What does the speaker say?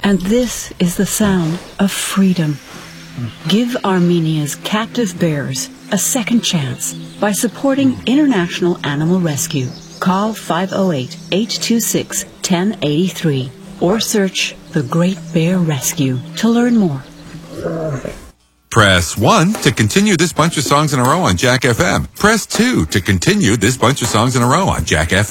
And this is the sound of freedom. Give Armenia's captive bears a second chance by supporting International Animal Rescue. Call 508-826-1083 or search The Great Bear Rescue to learn more. Press 1 to continue this bunch of songs in a row on Jack FM. Press 2 to continue this bunch of songs in a row on Jack FM.